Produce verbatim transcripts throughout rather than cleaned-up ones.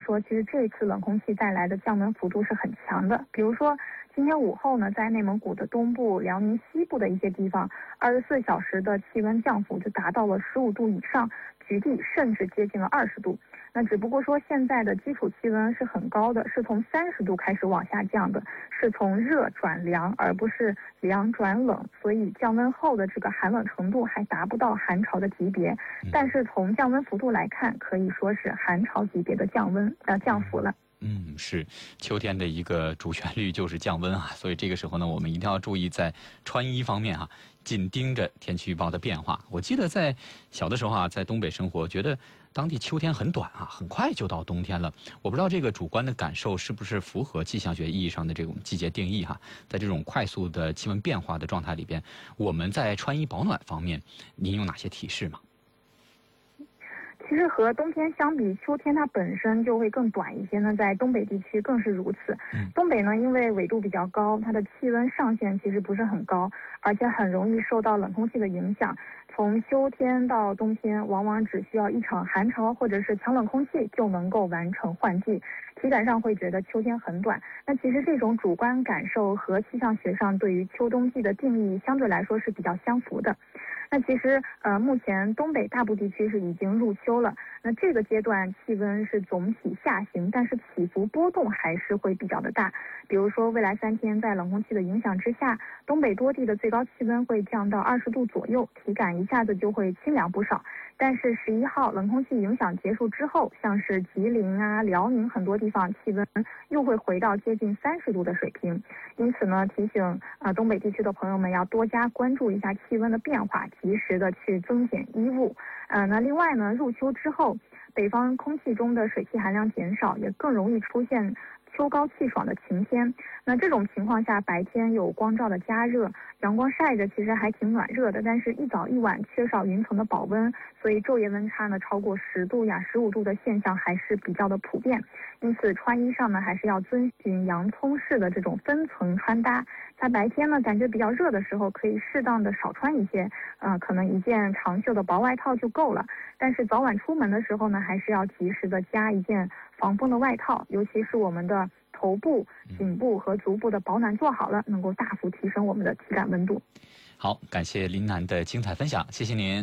说，其实这次冷空气带来的降温幅度是很强的。比如说今天午后呢，在内蒙古的东部、辽宁西部的一些地方，二十四小时的气温降幅就达到了十五度以上，局地甚至接近了二十度。那只不过说现在的基础气温是很高的，是从三十度开始往下降的，是从热转凉，而不是凉转冷，所以降温后的这个寒冷程度还达不到寒潮的级别。但是从降温幅度来看，可以说是寒潮级别的降温呃降幅了。 嗯，是秋天的一个主旋律就是降温啊，所以这个时候呢，我们一定要注意在穿衣方面啊，紧盯着天气预报的变化。我记得在小的时候啊，在东北生活，觉得当地秋天很短啊，很快就到冬天了。我不知道这个主观的感受是不是符合气象学意义上的这种季节定义哈、啊？在这种快速的气温变化的状态里边，我们在穿衣保暖方面，您有哪些提示吗？ 其实和冬天相比，秋天它本身就会更短一些呢，在东北地区更是如此。东北呢，因为纬度比较高，它的气温上限其实不是很高，而且很容易受到冷空气的影响。从秋天到冬天，往往只需要一场寒潮或者是强冷空气就能够完成换季，体感上会觉得秋天很短。那其实这种主观感受和气象学上对于秋冬季的定义相对来说是比较相符的。那其实呃，目前东北大部地区是已经入秋了，那这个阶段气温是总体下行，但是起伏波动还是会比较的大。比如说未来三天在冷空气的影响之下，东北多地的最高气温会降到二十度左右，体感一下子就会清凉不少。但是十一号冷空气影响结束之后，像是吉林啊、辽宁很多地方气温又会回到接近三十度的水平。因此呢，提醒啊、呃、东北地区的朋友们要多加关注一下气温的变化，及时的去增减衣物。呃，那另外呢，入秋之后，北方空气中的水汽含量减少，也更容易出现秋高气爽的晴天。那这种情况下，白天有光照的加热，阳光晒着其实还挺暖热的，但是一早一晚缺少云层的保温，所以昼夜温差呢超过十度呀、十五度的现象还是比较的普遍。因此穿衣上呢，还是要遵循洋葱式的这种分层穿搭。在白天呢，感觉比较热的时候，可以适当的少穿一些，呃，可能一件长袖的薄外套就够了。但是早晚出门的时候呢，还是要及时的加一件防风的外套，尤其是我们的头部、颈部和足部的保暖做好了，能够大幅提升我们的体感温度。 好，感谢林楠的精彩分享，谢谢您。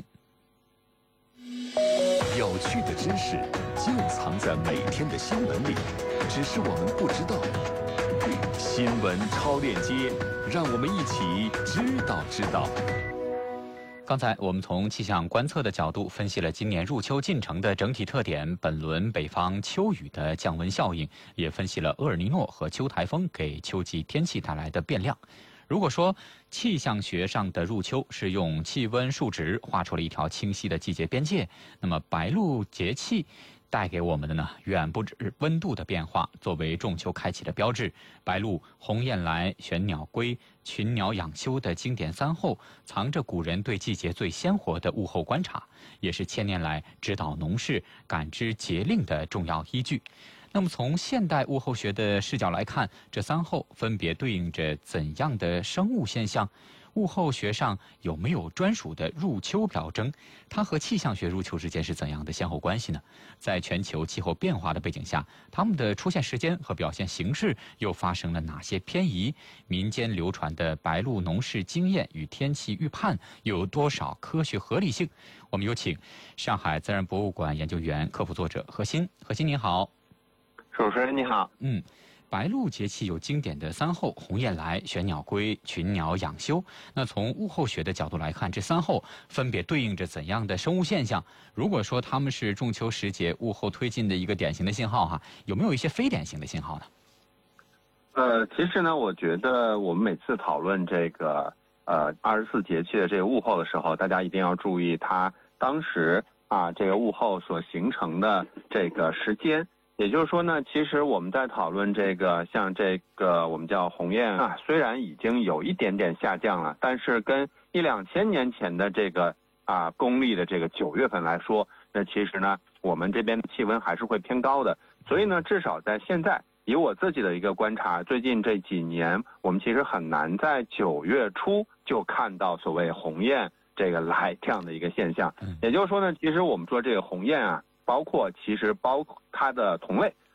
有趣的知识就藏在每天的新闻里，只是我们不知道。新闻超链接，让我们一起知道知道。 刚才我们从气象观测的角度分析了今年入秋进程的整体特点，本轮北方秋雨的降温效应，也分析了厄尔尼诺和秋台风给秋季天气带来的变量。如果说气象学上的入秋是用气温数值画出了一条清晰的季节边界，那么白露节气带给我们的呢，远不止温度的变化。作为仲秋开启的标志，白露、鸿雁来、玄鸟归、群鸟养休的经典三候，藏着古人对季节最鲜活的物候观察，也是千年来指导农事、感知节令的重要依据。那么从现代物候学的视角来看，这三候分别对应着怎样的生物现象？物候学上有没有专属的入秋表征？它和气象学入秋之间是怎样的先后关系呢？在全球气候变化的背景下，它们的出现时间和表现形式又发生了哪些偏移？民间流传的白露农事经验与天气预判又有多少科学合理性？我们有请上海自然博物馆研究员、科普作者何鑫。何鑫您好。 主持人你好。 嗯。白露节气有经典的三候：鸿雁来、玄鸟归、群鸟养休。那从物候学的角度来看，这三候分别对应着怎样的生物现象？如果说它们是仲秋时节物候推进的一个典型的信号哈，有没有一些非典型的信号呢？ 呃，其实呢，我觉得我们每次讨论这个呃二十四节气的这个物候的时候，大家一定要注意它当时啊这个物候所形成的这个时间。也就是说呢，其实我们在讨论这个像这个我们叫鸿雁啊，虽然已经有一点点下降了，但是跟一两千年前的这个啊公历的这个九月份来说，那其实呢我们这边的气温还是会偏高的。所以呢，至少在现在，以我自己的一个观察，最近这几年我们其实很难在九月初就看到所谓鸿雁这个来这样的一个现象。也就是说呢，其实我们说这个鸿雁啊，包括其实包括它的同类